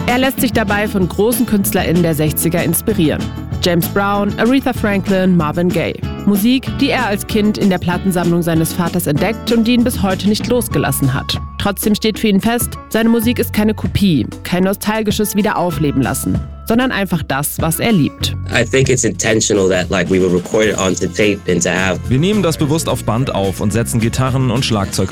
Er lässt sich dabei von großen KünstlerInnen der 60er inspirieren. James Brown, Aretha Franklin, Marvin Gaye. Musik, die er als Kind in der Plattensammlung seines Vaters entdeckt und die ihn bis heute nicht losgelassen hat. Trotzdem steht für ihn fest, seine Musik ist keine Kopie, kein nostalgisches Wiederaufleben lassen, sondern einfach das, was er liebt. Wir nehmen das bewusst auf Band auf und setzen Gitarren und Schlagzeug